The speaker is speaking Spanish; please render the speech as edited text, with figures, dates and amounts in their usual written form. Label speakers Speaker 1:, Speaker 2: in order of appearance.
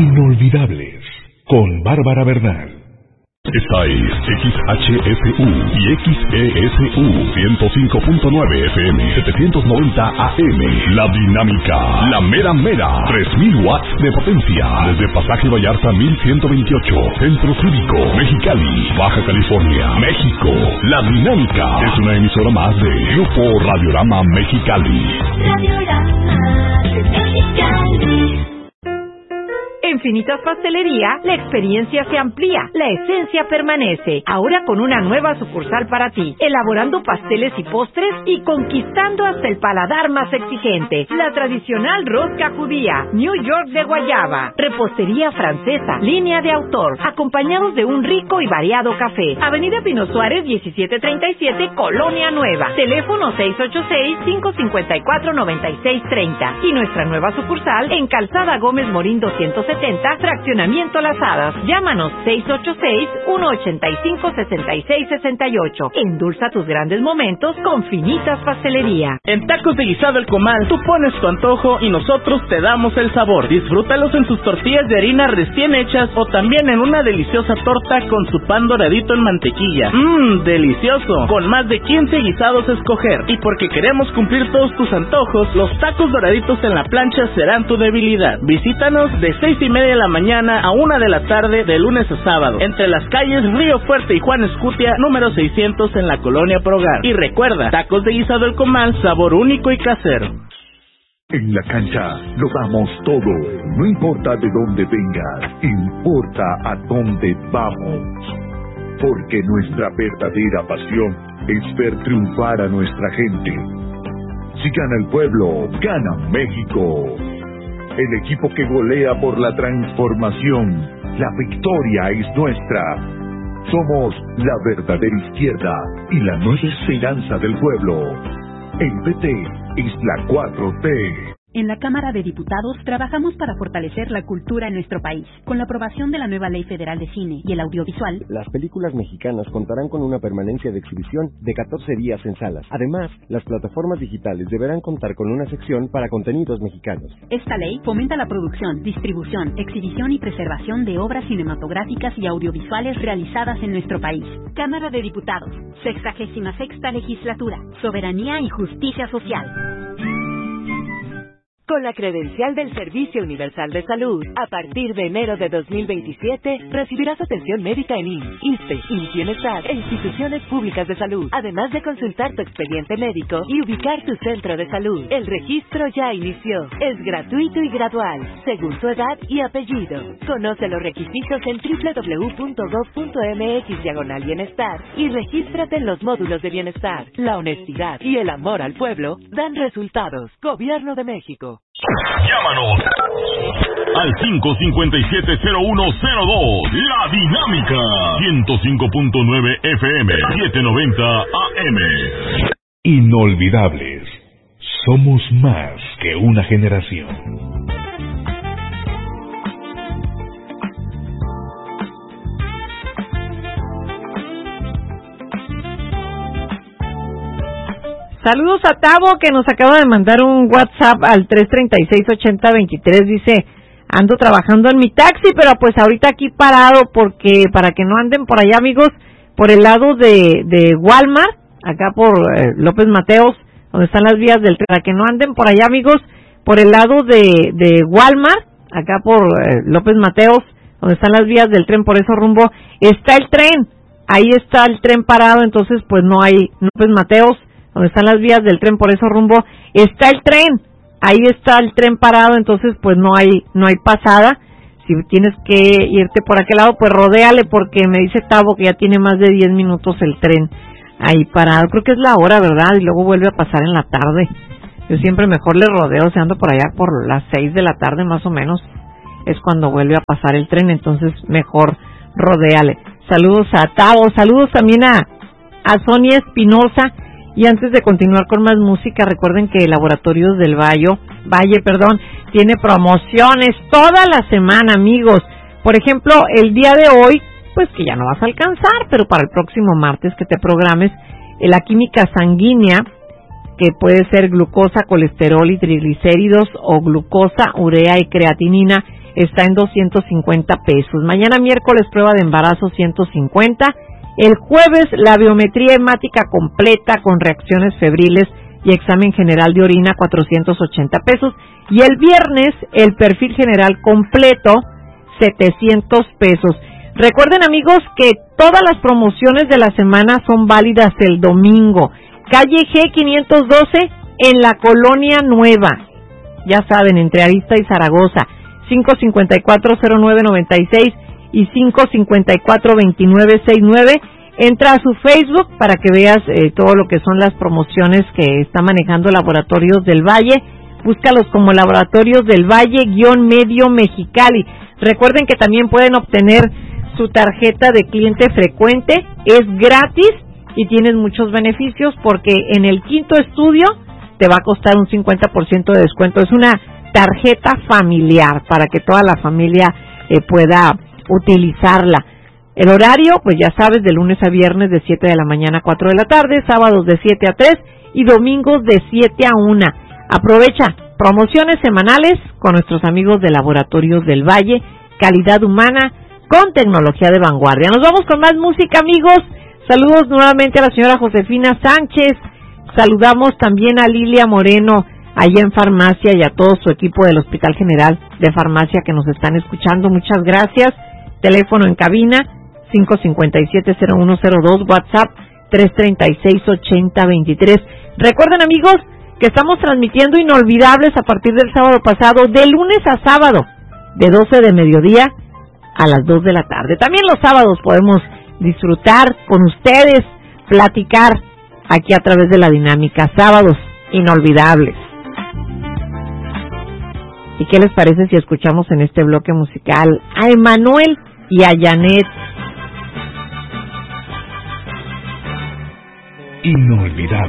Speaker 1: Inolvidables, con Bárbara Bernal. Esta es XHSU y XESU 105.9 FM 790 AM. La Dinámica, la mera mera, 3000 watts de potencia. Desde Pasaje Vallarta 1128, Centro Cívico, Mexicali, Baja California, México. La Dinámica es una emisora más de Grupo Radiorama Mexicali.
Speaker 2: Radiorama Mexicali.
Speaker 3: En Finitas Pastelería, la experiencia se amplía, la esencia permanece. Ahora con una nueva sucursal para ti, elaborando pasteles y postres y conquistando hasta el paladar más exigente. La tradicional rosca judía, New York de guayaba, repostería francesa, línea de autor, acompañados de un rico y variado café. Avenida Pino Suárez 1737, Colonia Nueva. Teléfono 686-554-9630. Y nuestra nueva sucursal en Calzada Gómez Morín 270, Fraccionamiento Las Hadas. Llámanos 686-185-6668. Endulza tus grandes momentos con Finitas Pastelería.
Speaker 4: En Tacos de Guisado El Comal, tú pones tu antojo y nosotros te damos el sabor. Disfrútalos en sus tortillas de harina recién hechas o también en una deliciosa torta con su pan doradito en mantequilla. Delicioso. Con más de 15 guisados a escoger. Y porque queremos cumplir todos tus antojos, los tacos doraditos en la plancha serán tu debilidad. Visítanos de 6:30 de la mañana a 1 de la tarde de lunes a sábado, entre las calles Río Fuerte y Juan Escutia, número 600 en la Colonia Progar. Y recuerda, Tacos de Guisado El Comal, sabor único y casero.
Speaker 5: En la cancha lo damos todo, no importa de dónde vengas, importa a dónde vamos. Porque nuestra verdadera pasión es ver triunfar a nuestra gente. Si gana el pueblo, gana México. El equipo que golea por la transformación. La victoria es nuestra. Somos la verdadera izquierda y la nueva esperanza del pueblo. El PT es la 4T.
Speaker 6: En la Cámara de Diputados trabajamos para fortalecer la cultura en nuestro país. Con la aprobación de la nueva Ley Federal de Cine y el Audiovisual,
Speaker 7: las películas mexicanas contarán con una permanencia de exhibición de 14 días en salas. Además, las plataformas digitales deberán contar con una sección para contenidos mexicanos.
Speaker 6: Esta ley fomenta la producción, distribución, exhibición y preservación de obras cinematográficas y audiovisuales realizadas en nuestro país. Cámara de Diputados, 66ª Legislatura, Soberanía y Justicia Social.
Speaker 8: Con la credencial del Servicio Universal de Salud, a partir de enero de 2027, recibirás atención médica en IMSS, ISSSTE, Bienestar e instituciones públicas de salud, además de consultar tu expediente médico y ubicar tu centro de salud. El registro ya inició. Es gratuito y gradual, según tu edad y apellido. Conoce los requisitos en www.gov.mx/bienestar y regístrate en los módulos de bienestar. La honestidad y el amor al pueblo dan resultados. Gobierno de México.
Speaker 1: Llámanos al 557-0102. La Dinámica 105.9 FM 790 AM. Inolvidables. Somos más que una generación.
Speaker 3: Saludos a Tavo, que nos acaba de mandar un WhatsApp al 336-8023. Dice, ando trabajando en mi taxi, pero pues ahorita aquí parado, porque para que no anden por allá, amigos, por el lado de Walmart, acá por López Mateos, donde están las vías del tren, para que no anden por allá, amigos, por el lado de Walmart, acá por López Mateos, donde están las vías del tren, por eso rumbo, está el tren, ahí está el tren parado, entonces pues no hay López Mateos, donde están las vías del tren, por eso rumbo, está el tren, ahí está el tren parado, entonces pues no hay pasada. Si tienes que irte por aquel lado, pues rodéale, porque me dice Tavo que ya tiene más de 10 minutos el tren ahí parado. Creo que es la hora, ¿verdad? Y luego vuelve a pasar en la tarde. Yo siempre mejor le rodeo, se ando por allá por las 6 de la tarde más o menos, es cuando vuelve a pasar el tren, entonces mejor rodéale. Saludos a Tavo, saludos también a Sonia Espinosa. Y antes de continuar con más música, recuerden que Laboratorios del Valle, tiene promociones toda la semana, amigos. Por ejemplo, el día de hoy, pues que ya no vas a alcanzar, pero para el próximo martes que te programes, la química sanguínea, que puede ser glucosa, colesterol y triglicéridos, o glucosa, urea y creatinina, está en 250 pesos. Mañana miércoles prueba de embarazo 150. El jueves la biometría hemática completa con reacciones febriles y examen general de orina 480 pesos. Y el viernes el perfil general completo 700 pesos. Recuerden, amigos, que todas las promociones de la semana son válidas el domingo. Calle G 512 en la Colonia Nueva. Ya saben, entre Arista y Zaragoza. 554-0996 y 554-2969. Entra a su Facebook para que veas todo lo que son las promociones que está manejando Laboratorios del Valle. Búscalos como Laboratorios del Valle-Medio Mexicali. Recuerden que también pueden obtener su tarjeta de cliente frecuente. Es gratis y tienes muchos beneficios porque en el quinto estudio te va a costar un 50% de descuento. Es una tarjeta familiar para que toda la familia pueda utilizarla. El horario, pues ya sabes, de lunes a viernes de 7 de la mañana a 4 de la tarde, sábados de 7 a 3 y domingos de 7 a 1. Aprovecha promociones semanales con nuestros amigos de Laboratorios del Valle, calidad humana con tecnología de vanguardia. Nos vamos con más música, amigos. Saludos nuevamente a la señora Josefina Sánchez. Saludamos también a Lilia Moreno allá en Farmacia y a todo su equipo del Hospital General de Farmacia que nos están escuchando. Muchas gracias. Teléfono en cabina 557-0102, WhatsApp 336-8023. Recuerden, amigos, que estamos transmitiendo Inolvidables a partir del sábado pasado, de lunes a sábado, de 12 de mediodía a las 2 de la tarde. También los sábados podemos disfrutar con ustedes, platicar aquí a través de la dinámica. Sábados inolvidables. ¿Y qué les parece si escuchamos en este bloque musical a Emanuel y a Janet?
Speaker 1: Inolvidable.